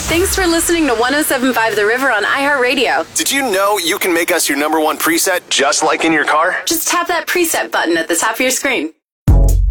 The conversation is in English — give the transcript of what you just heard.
Thanks for listening to 107.5 The River on iHeartRadio. Did you know you can make us your #1 preset just like in your car? Just tap that preset button at the top of your screen.